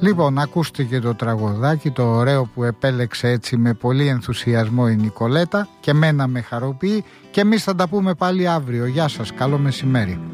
Λοιπόν, ακούστηκε το τραγουδάκι, το ωραίο που επέλεξε έτσι με πολύ ενθουσιασμό η Νικολέτα και μένα με χαροποιεί, και εμείς θα τα πούμε πάλι αύριο. Γεια σας, καλό μεσημέρι.